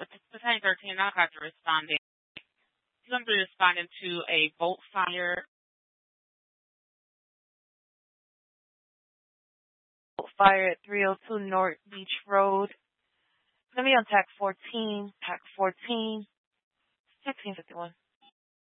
Battalion 13, now got you responding. He's going to be responding to a boat fire. Boat fire at 302 North Beach Road. Let me on TAC 14. TAC 14. 1651.